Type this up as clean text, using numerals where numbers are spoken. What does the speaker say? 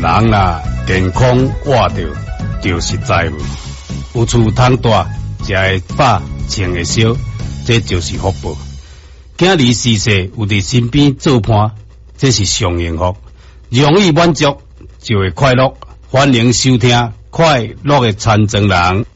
人啦健康活着，就是财富。有厝通住，食会饱，穿会烧，这就是福报。囝儿逝世有伫身边做伴，这是上幸福。容易满足就会快乐。欢迎收听《快乐的残障人》。